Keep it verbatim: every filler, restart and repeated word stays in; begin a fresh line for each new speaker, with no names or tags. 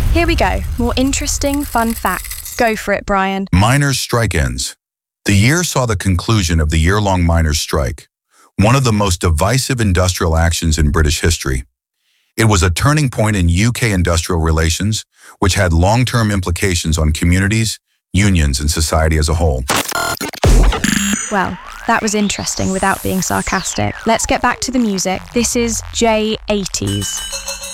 Here we go. More interesting, fun facts. Go for it, Brian.
Miners' strike ends. The year saw the conclusion of the year-long miners' strike, one of the most divisive industrial actions in British history. It was a turning point in U K industrial relations, which had long-term implications on communities, unions, and society as a whole.
Well, that was interesting without being sarcastic. Let's get back to the music. This is J eighties.